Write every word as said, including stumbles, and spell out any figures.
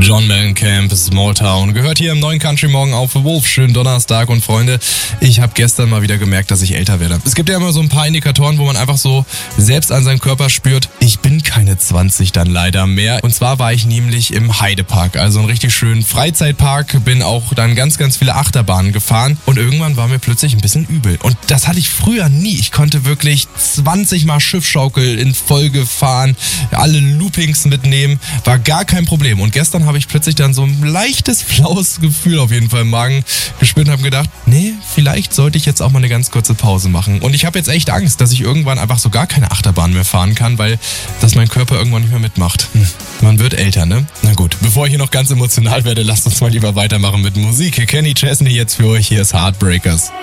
John Mellencamp, Small Town, gehört hier im neuen Country Morgen auf Wolf. Schönen Donnerstag und Freunde, ich habe gestern mal wieder gemerkt, dass ich älter werde. Es gibt ja immer so ein paar Indikatoren, wo man einfach so selbst an seinem Körper spürt, ich bin keine zwanzig dann leider mehr. Und zwar war ich nämlich im Heidepark, also einen richtig schönen Freizeitpark, bin auch dann ganz, ganz viele Achterbahnen gefahren und irgendwann war mir plötzlich ein bisschen übel. Und das hatte ich früher nie. Ich konnte wirklich zwanzig Mal Schiffschaukel in Folge fahren, alle Loopings mitnehmen, war gar kein Problem. Und gestern habe ich plötzlich dann so ein leichtes, flaues Gefühl auf jeden Fall im Magen gespürt und habe gedacht, nee, vielleicht sollte ich jetzt auch mal eine ganz kurze Pause machen. Und ich habe jetzt echt Angst, dass ich irgendwann einfach so gar keine Achterbahn mehr fahren kann, weil das mein Körper irgendwann nicht mehr mitmacht. Hm. Man wird älter, ne? Na gut, bevor ich hier noch ganz emotional werde, lasst uns mal lieber weitermachen mit Musik. Kenny Chesney jetzt für euch, hier ist Heartbreakers.